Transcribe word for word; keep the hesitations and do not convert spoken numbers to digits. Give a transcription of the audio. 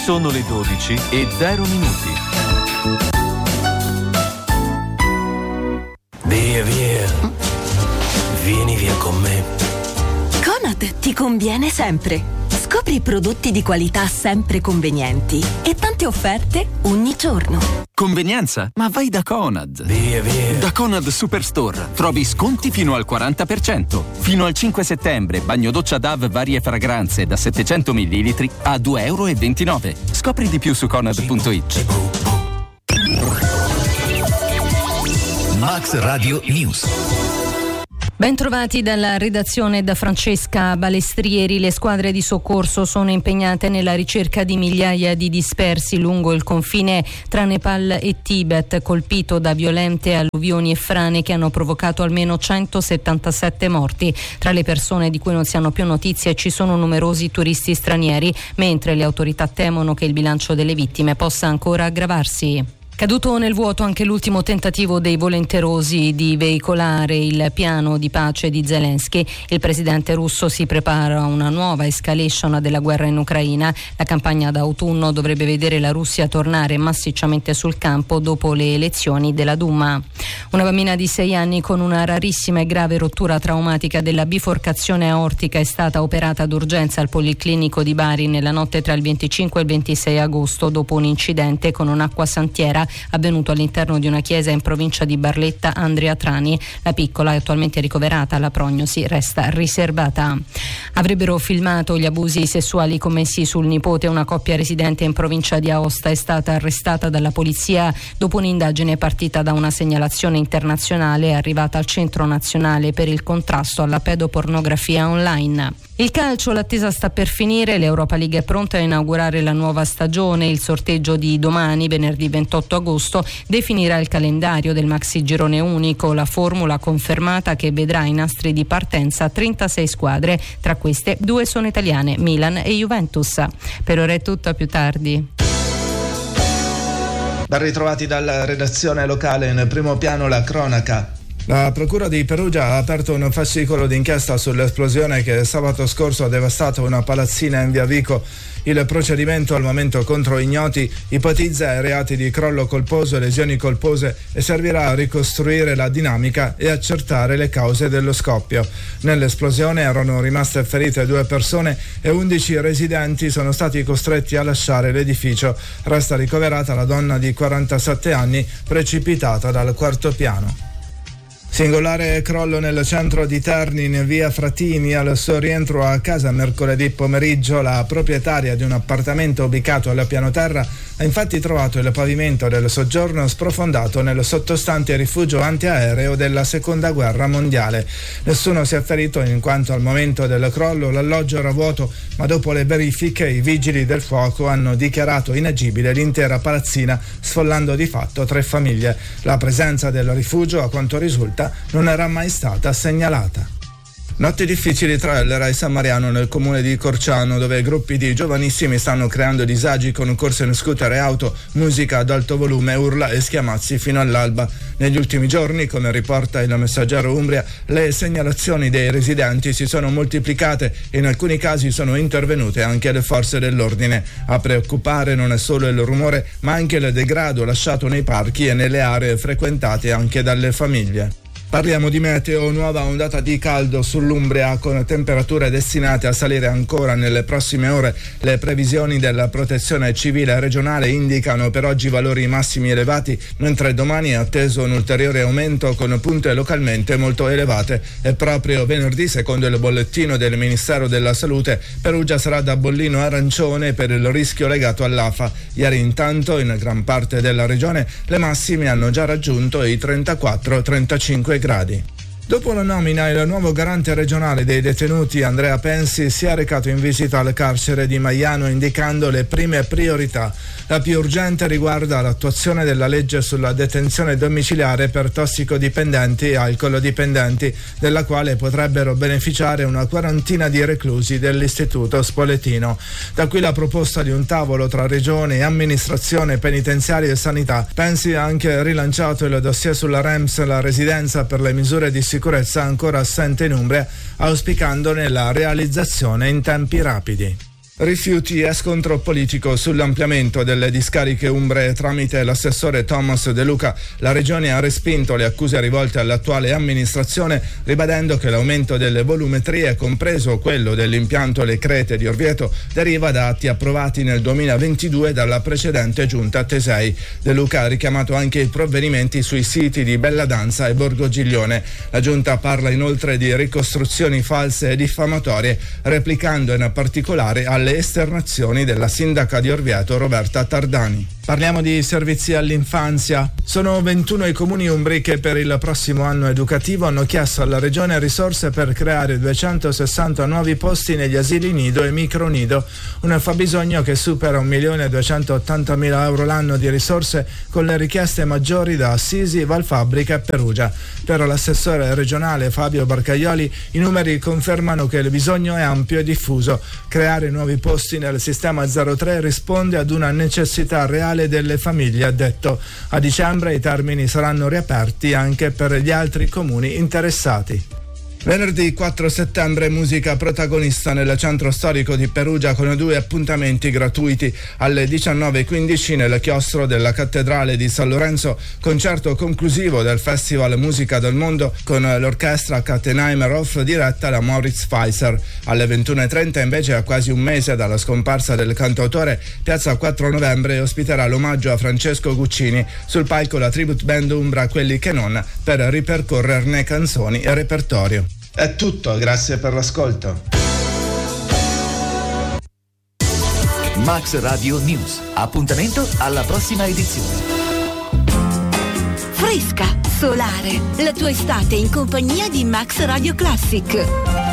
Sono le dodici e zero minuti. Via, via. Vieni via con me. Conad ti conviene sempre. Scopri prodotti di qualità sempre convenienti e tante offerte ogni giorno. Convenienza? Ma vai da Conad. Via, via. Da Conad Superstore trovi sconti fino al quaranta per cento. Fino al cinque settembre bagno doccia Dove varie fragranze da settecento millilitri a due e ventinove euro. Scopri di più su conad punto it. Max Radio News. Bentrovati dalla redazione da Francesca Balestrieri. Le squadre di soccorso sono impegnate nella ricerca di migliaia di dispersi lungo il confine tra Nepal e Tibet, colpito da violente alluvioni e frane che hanno provocato almeno centosettantasette morti. Tra le persone di cui non si hanno più notizie ci sono numerosi turisti stranieri, mentre le autorità temono che il bilancio delle vittime possa ancora aggravarsi. Caduto nel vuoto anche l'ultimo tentativo dei volenterosi di veicolare il piano di pace di Zelensky. Il presidente russo si prepara a una nuova escalation della guerra in Ucraina. La campagna d'autunno dovrebbe vedere la Russia tornare massicciamente sul campo dopo le elezioni della Duma. Una bambina di sei anni con una rarissima e grave rottura traumatica della biforcazione aortica è stata operata d'urgenza al Policlinico di Bari nella notte tra il venticinque e il ventisei agosto dopo un incidente con un'acqua santiera avvenuto all'interno di una chiesa in provincia di Barletta Andria Trani. La piccola è attualmente ricoverata, la prognosi resta riservata. Avrebbero filmato gli abusi sessuali commessi sul nipote. Una coppia residente in provincia di Aosta è stata arrestata dalla polizia dopo un'indagine partita da una segnalazione internazionale arrivata al Centro Nazionale per il contrasto alla pedopornografia online. Il calcio, l'attesa sta per finire, l'Europa League è pronta a inaugurare la nuova stagione. Il sorteggio di domani, venerdì ventotto agosto, definirà il calendario del maxi girone unico, la formula confermata che vedrà i nastri di partenza trentasei squadre, tra queste due sono italiane, Milan e Juventus. Per ora è tutto, a più tardi. Ben ritrovati dalla redazione locale, in primo piano la cronaca. La Procura di Perugia ha aperto un fascicolo d'inchiesta sull'esplosione che sabato scorso ha devastato una palazzina in via Vico. Il procedimento, al momento contro ignoti, ipotizza reati di crollo colposo e lesioni colpose e servirà a ricostruire la dinamica e accertare le cause dello scoppio. Nell'esplosione erano rimaste ferite due persone e undici residenti sono stati costretti a lasciare l'edificio. Resta ricoverata la donna di quarantasette anni precipitata dal quarto piano. Singolare crollo nel centro di Terni, in via Fratini. Al suo rientro a casa mercoledì pomeriggio, la proprietaria di un appartamento ubicato al piano terra ha infatti trovato il pavimento del soggiorno sprofondato nel sottostante rifugio antiaereo della seconda guerra mondiale. Nessuno si è ferito in quanto al momento del crollo l'alloggio era vuoto, ma dopo le verifiche i vigili del fuoco hanno dichiarato inagibile l'intera palazzina, sfollando di fatto tre famiglie. La presenza del rifugio, a quanto risulta, non era mai stata segnalata. Notti difficili tra il Rai San Mariano nel comune di Corciano, dove gruppi di giovanissimi stanno creando disagi con corse in scooter e auto, musica ad alto volume, urla e schiamazzi fino all'alba. Negli ultimi giorni, come riporta il Messaggero Umbria, le segnalazioni dei residenti si sono moltiplicate e in alcuni casi sono intervenute anche le forze dell'ordine. A preoccupare non è solo il rumore, ma anche il degrado lasciato nei parchi e nelle aree frequentate anche dalle famiglie. Parliamo di meteo, nuova ondata di caldo sull'Umbria con temperature destinate a salire ancora nelle prossime ore. Le previsioni della Protezione Civile regionale indicano per oggi valori massimi elevati, mentre domani è atteso un ulteriore aumento con punte localmente molto elevate. E proprio venerdì, secondo il bollettino del Ministero della Salute, Perugia sarà da bollino arancione per il rischio legato all'afa. Ieri intanto in gran parte della regione le massime hanno già raggiunto i trentaquattro trentacinque gradi. Dopo la nomina, il nuovo garante regionale dei detenuti, Andrea Pensi, si è recato in visita al carcere di Maiano indicando le prime priorità. La più urgente riguarda l'attuazione della legge sulla detenzione domiciliare per tossicodipendenti e alcolodipendenti, della quale potrebbero beneficiare una quarantina di reclusi dell'istituto spoletino. Da qui la proposta di un tavolo tra regione e amministrazione penitenziaria e sanità. Pensi ha anche rilanciato il dossier sulla R E M S, la residenza per le misure di sicurezza ancora assente in Umbria, auspicandone la realizzazione in tempi rapidi. Rifiuti e scontro politico sull'ampliamento delle discariche umbre tramite l'assessore Thomas De Luca. La Regione ha respinto le accuse rivolte all'attuale amministrazione, ribadendo che l'aumento delle volumetrie, compreso quello dell'impianto Le Crete di Orvieto, deriva da atti approvati nel duemilaventidue dalla precedente giunta Tesei. De Luca ha richiamato anche i provvedimenti sui siti di Belladanza e Borgo Giglione. La giunta parla inoltre di ricostruzioni false e diffamatorie, replicando in particolare alle le esternazioni della sindaca di Orvieto Roberta Tardani. Parliamo di servizi all'infanzia. Sono ventuno i comuni umbri che per il prossimo anno educativo hanno chiesto alla Regione risorse per creare duecentosessanta nuovi posti negli asili nido e micronido, un fabbisogno che supera un milione duecentoottantamila euro l'anno di risorse, con le richieste maggiori da Assisi, Valfabbrica e Perugia. Per l'assessore regionale Fabio Barcaioli i numeri confermano che il bisogno è ampio e diffuso. Creare nuovi posti nel sistema zero tre risponde ad una necessità reale delle famiglie, ha detto. A dicembre i termini saranno riaperti anche per gli altri comuni interessati. Venerdì quattro settembre musica protagonista nel centro storico di Perugia con due appuntamenti gratuiti. Alle diciannove e quindici nel chiostro della cattedrale di San Lorenzo, concerto conclusivo del Festival Musica del Mondo con l'orchestra Kattenheimer Hof diretta da Moritz Pfeiffer. Alle ventuno e trenta invece, a quasi un mese dalla scomparsa del cantautore, Piazza quattro novembre ospiterà l'omaggio a Francesco Guccini. Sul palco la tribute band Umbra Quelli che non, per ripercorrerne canzoni e repertorio. È tutto, grazie per l'ascolto. Max Radio News. Appuntamento alla prossima edizione. Fresca, solare, la tua estate in compagnia di Max Radio Classic.